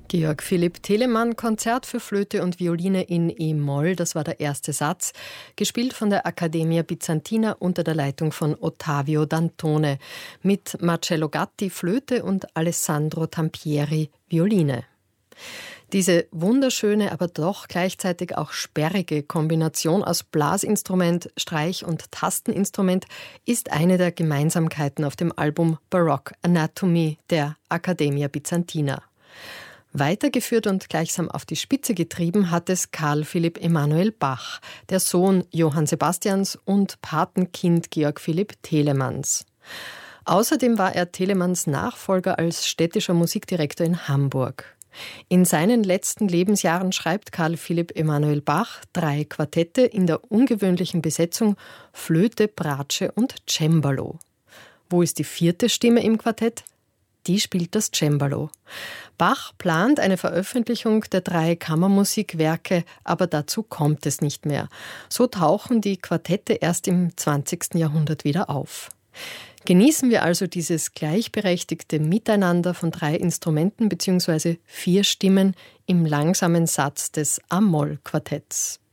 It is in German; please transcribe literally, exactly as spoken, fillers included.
Georg Philipp Telemann, Konzert für Flöte und Violine in E-Moll, das war der erste Satz, gespielt von der Accademia Bizantina unter der Leitung von Ottavio Dantone, mit Marcello Gatti Flöte und Alessandro Tampieri Violine. Diese wunderschöne, aber doch gleichzeitig auch sperrige Kombination aus Blasinstrument, Streich- und Tasteninstrument ist eine der Gemeinsamkeiten auf dem Album Baroque Anatomy der Accademia Bizantina. Weitergeführt und gleichsam auf die Spitze getrieben hat es Carl Philipp Emanuel Bach, der Sohn Johann Sebastians und Patenkind Georg Philipp Telemanns. Außerdem war er Telemanns Nachfolger als städtischer Musikdirektor in Hamburg. In seinen letzten Lebensjahren schreibt Carl Philipp Emanuel Bach drei Quartette in der ungewöhnlichen Besetzung Flöte, Bratsche und Cembalo. Wo ist die vierte Stimme im Quartett? Die spielt das Cembalo. Bach plant eine Veröffentlichung der drei Kammermusikwerke, aber dazu kommt es nicht mehr. So tauchen die Quartette erst im zwanzigsten Jahrhundert wieder auf. Genießen wir also dieses gleichberechtigte Miteinander von drei Instrumenten bzw. vier Stimmen im langsamen Satz des A-Moll-Quartetts.